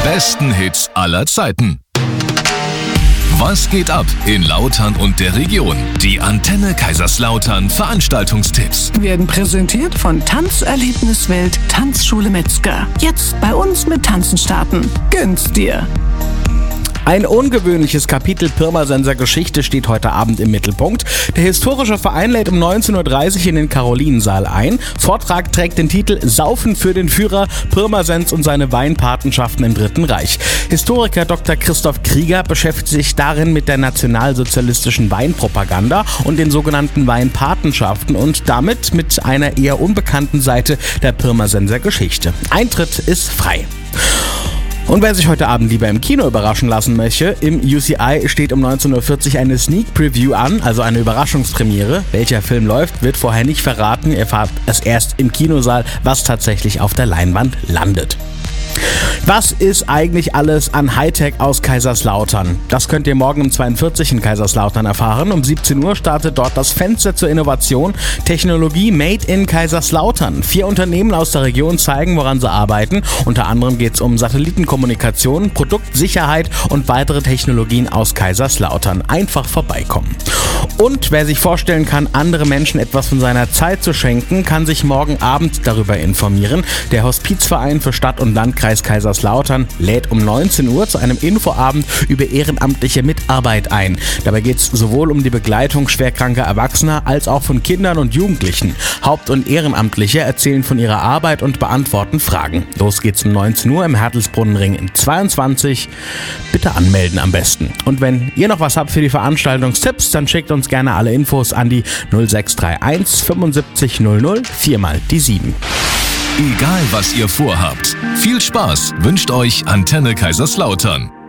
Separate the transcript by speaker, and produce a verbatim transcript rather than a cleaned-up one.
Speaker 1: besten Hits aller Zeiten. Was geht ab in Lautern und der Region? Die Antenne Kaiserslautern Veranstaltungstipps
Speaker 2: Werden präsentiert von Tanzerlebniswelt Tanzschule Metzger. Jetzt bei uns mit Tanzen starten. Gönn's dir!
Speaker 3: Ein ungewöhnliches Kapitel Pirmasenser Geschichte steht heute Abend im Mittelpunkt. Der historische Verein lädt um neunzehn Uhr dreißig in den Karolinensaal ein. Vortrag trägt den Titel Saufen für den Führer, Pirmasens und seine Weinpatenschaften im Dritten Reich. Historiker Doktor Christoph Krieger beschäftigt sich darin mit der nationalsozialistischen Weinpropaganda und den sogenannten Weinpatenschaften und damit mit einer eher unbekannten Seite der Pirmasenser Geschichte. Eintritt ist frei. Und wer sich heute Abend lieber im Kino überraschen lassen möchte, im U C I steht um neunzehn Uhr vierzig eine Sneak Preview an, also eine Überraschungspremiere. Welcher Film läuft, wird vorher nicht verraten. Ihr erfahrt es erst im Kinosaal, was tatsächlich auf der Leinwand landet. Was ist eigentlich alles an Hightech aus Kaiserslautern? Das könnt ihr morgen um zweiundvierzig in Kaiserslautern erfahren. Um siebzehn Uhr startet dort das Fenster zur Innovation. Technologie made in Kaiserslautern. Vier Unternehmen aus der Region zeigen, woran sie arbeiten. Unter anderem geht es um Satellitenkommunikation, Produktsicherheit und weitere Technologien aus Kaiserslautern. Einfach vorbeikommen. Und wer sich vorstellen kann, andere Menschen etwas von seiner Zeit zu schenken, kann sich morgen Abend darüber informieren. Der Hospizverein für Stadt und Landkreis Kaiserslautern lädt um neunzehn Uhr zu einem Infoabend über ehrenamtliche Mitarbeit ein. Dabei geht es sowohl um die Begleitung schwerkranker Erwachsener als auch von Kindern und Jugendlichen. Haupt- und Ehrenamtliche erzählen von ihrer Arbeit und beantworten Fragen. Los geht's um neunzehn Uhr im Hertelsbrunnenring in zweiundzwanzig. Bitte anmelden am besten. Und wenn ihr noch was habt für die Veranstaltungstipps, dann schickt uns gerne alle Infos an die null sechs drei eins fünfundsiebzig null null vier mal die sieben.
Speaker 1: Egal was ihr vorhabt. Viel Spaß wünscht euch Antenne Kaiserslautern.